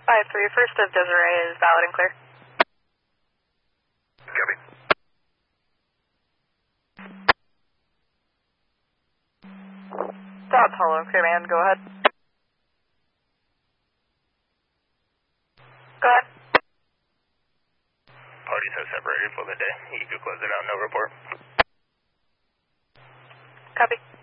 5-3, first of Desiree is valid and clear. Copy. Stop, hollow and clear, man. Go ahead. Go ahead. Parties have separated for the day. You can close it out, no report. Copy.